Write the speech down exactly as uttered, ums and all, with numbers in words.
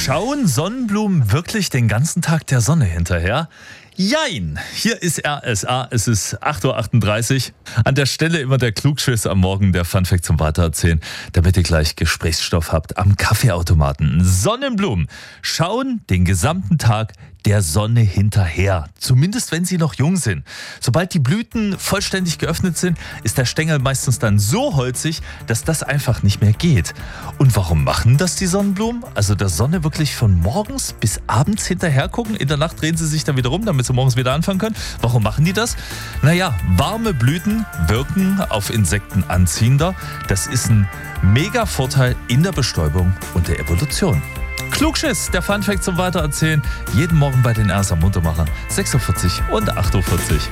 Schauen Sonnenblumen wirklich den ganzen Tag der Sonne hinterher? Jein, hier ist R S A, es ist acht Uhr achtunddreißig. An der Stelle immer der Klugschiss am Morgen, der Funfact zum Weitererzählen, damit ihr gleich Gesprächsstoff habt am Kaffeeautomaten. Sonnenblumen schauen den gesamten Tag der Sonne hinterher, zumindest wenn sie noch jung sind. Sobald die Blüten vollständig geöffnet sind, ist der Stängel meistens dann so holzig, dass das einfach nicht mehr geht. Und warum machen das die Sonnenblumen? Also der Sonne wirklich von morgens bis abends hinterher gucken, in der Nacht drehen sie sich dann wieder rum, damit sie morgens wieder anfangen können. Warum machen die das? Naja, warme Blüten wirken auf Insekten anziehender. Das ist ein mega Vorteil in der Bestäubung und der Evolution. Klugschiss, der Funfact zum Weitererzählen. Jeden Morgen bei den R S A Muntermacher. sechs Uhr vierzig und acht Uhr vierzig.